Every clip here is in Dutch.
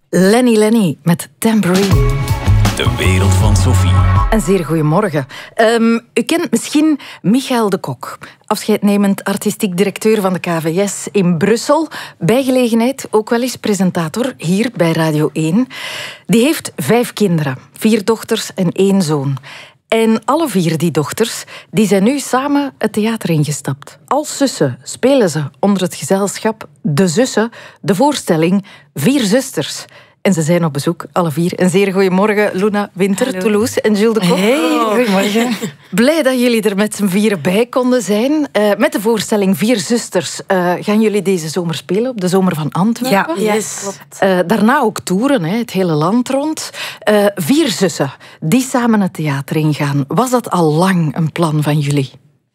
Lenny met Tambourine. De wereld van Sophie. Een zeer goeiemorgen. U kent misschien Michael de Kok, afscheidnemend artistiek directeur van de KVS in Brussel. Bij gelegenheid ook wel eens presentator hier bij Radio 1. Die heeft 5 kinderen, 4 dochters en 1 zoon. En alle 4 die dochters die zijn nu samen het theater ingestapt. Als zussen spelen ze onder het gezelschap De Zussen de voorstelling 4 zusters. En ze zijn op bezoek, alle 4. Een zeer goeiemorgen, Luna Winter, Hallo. Toulouse en Jules de Kok. Hey, goedemorgen. Blij dat jullie er met z'n 4 bij konden zijn. Met de voorstelling 4 zusters gaan jullie deze zomer spelen op de Zomer van Antwerpen. Ja, yes. Klopt. Daarna ook toeren, het hele land rond. 4 zussen die samen het theater ingaan. Was dat al lang een plan van jullie?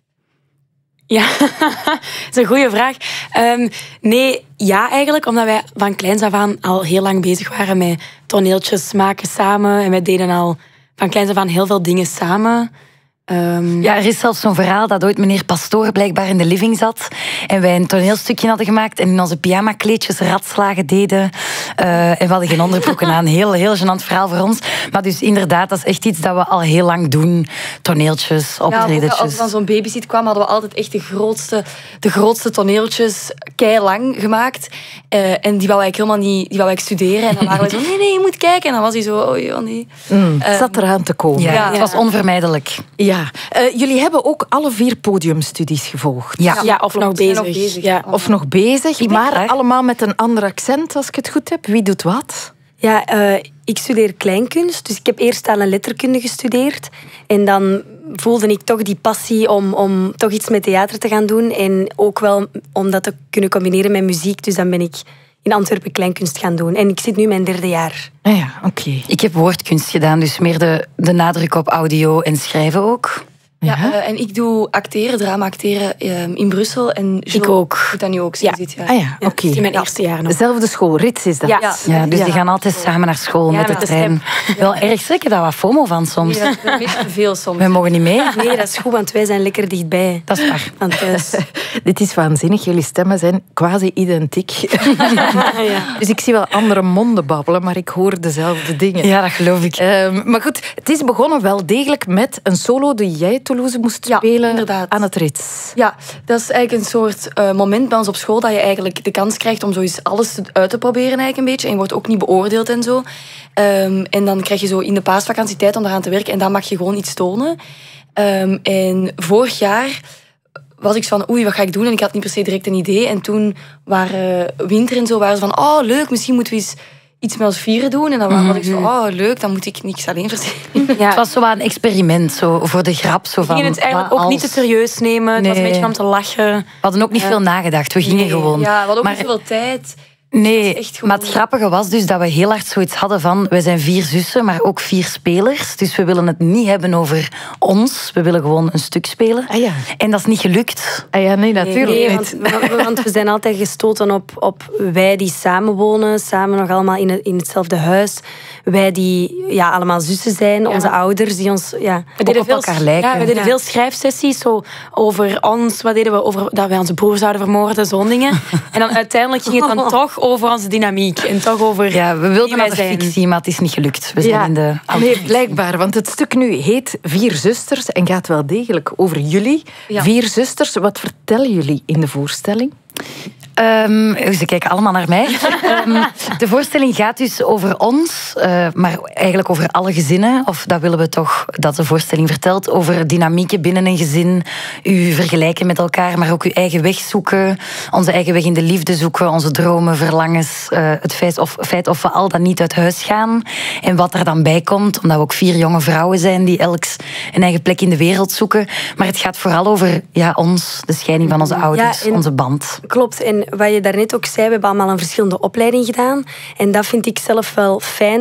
Ja, dat is een goede vraag. Nee, ja eigenlijk, omdat wij van kleins af aan al heel lang bezig waren met toneeltjes maken samen. En wij deden al van kleins af aan heel veel dingen samen. Ja, er is zelfs zo'n verhaal dat ooit meneer Pastoor blijkbaar in de living zat en wij een toneelstukje hadden gemaakt en in onze pyjama-kleedjes ratslagen deden en we hadden geen onderbroeken aan. Heel gênant verhaal voor ons. Maar dus inderdaad, dat is echt iets dat we al heel lang doen. Toneeltjes, optredetjes. Als we van zo'n babysit kwamen, hadden we altijd echt de grootste toneeltjes keilang gemaakt. En die wou ik helemaal niet, die wou ik studeren. En dan waren we zo, nee, je moet kijken. En dan was hij zo, oh nee. Het zat eraan te komen. Ja, het was onvermijdelijk. Ja. Jullie hebben ook alle 4 podiumstudies gevolgd. Ja, of nog bezig. Ja. Of nog bezig, ben maar klaar. allemaal met een ander accent, als ik het goed heb. Wie doet wat? Ja, ik studeer kleinkunst, dus ik heb eerst aan een letterkunde gestudeerd. En dan voelde ik toch die passie om toch iets met theater te gaan doen. En ook wel om dat te kunnen combineren met muziek. Dus dan ben ik in Antwerpen kleinkunst gaan doen. En ik zit nu mijn 3e jaar. Ah ja, oké. Ik heb woordkunst gedaan, dus meer de nadruk op audio en schrijven ook. Ja, en ik doe drama acteren in Brussel. En Ik ook. doet dat nu ook sinds dit jaar. Ah ja, oké. In mijn eerste jaar nog. Dezelfde school, Rits is dat. Ja, dus die gaan altijd samen naar school met de met de trein. Wel erg schrikken, daar wat FOMO van soms. Nee, dat is te veel soms. We mogen niet mee. Nee, dat is goed, want wij zijn lekker dichtbij. Dat is waar. Van thuis. Dit is waanzinnig. Jullie stemmen zijn quasi identiek. Ja. Dus ik zie wel andere monden babbelen, maar ik hoor dezelfde dingen. Ja, dat geloof ik. Maar goed, het is begonnen wel degelijk met een solo die jij Toulouse moest spelen inderdaad. aan het Rits. Ja, dat is eigenlijk een soort moment bij ons op school dat je eigenlijk de kans krijgt om zo eens alles uit te proberen eigenlijk een beetje. En je wordt ook niet beoordeeld en zo. En dan krijg je zo in de paasvakantie tijd om daaraan te werken en dan mag je gewoon iets tonen. En vorig jaar was ik van, wat ga ik doen? En ik had niet per se direct een idee. En toen waren Winter en zo waren ze van, oh leuk, misschien moeten we eens iets met ons 4 doen. En dan had ik zo, oh leuk, dan moet ik niks alleen verzinnen. Het was zo wat een experiment, zo voor de grap. Zo We van, gingen het eigenlijk ook niet te serieus nemen. Het was een beetje om te lachen. We hadden ook niet veel nagedacht, we gingen gewoon. Ja, we hadden ook Maar- niet zoveel tijd. Nee, echt gewoon- maar het grappige was dus dat we heel hard zoiets hadden van... Wij zijn 4 zussen, maar ook 4 spelers. Dus we willen het niet hebben over ons. We willen gewoon een stuk spelen. Ah ja. En dat is niet gelukt. Ah ja, nee, natuurlijk Nee, niet. want we zijn altijd gestoten op wij die samenwonen, samen nog allemaal in hetzelfde huis. Wij die allemaal zussen zijn, onze ouders die ons... Ja. We deden op elkaar lijken. Ja, we deden veel schrijfsessies zo over ons. Wat deden we over dat wij onze broer zouden vermoorden, zo'n dingen. En dan uiteindelijk ging het dan toch over onze dynamiek. En toch over Ja, we wie wilden wij naar de zijn. fictie, maar het is niet gelukt. We zijn in de Nee, blijkbaar. Want het stuk nu heet 4 zusters en gaat wel degelijk over jullie. Ja. 4 zusters. Wat vertellen jullie in de voorstelling? Ze kijken allemaal naar mij. De voorstelling gaat dus over ons, maar eigenlijk over alle gezinnen. Of dat willen we toch dat de voorstelling vertelt. Over dynamieken binnen een gezin. U vergelijken met elkaar, maar ook uw eigen weg zoeken. Onze eigen weg in de liefde zoeken. Onze dromen, verlangens. Het feit of we al dan niet uit huis gaan. En wat er dan bij komt. Omdat we ook 4 jonge vrouwen zijn die elk een eigen plek in de wereld zoeken. Maar het gaat vooral over ons, de scheiding van onze ouders, Ja, en- onze band. Klopt, en wat je daarnet ook zei, we hebben allemaal een verschillende opleiding gedaan. En dat vind ik zelf wel fijn,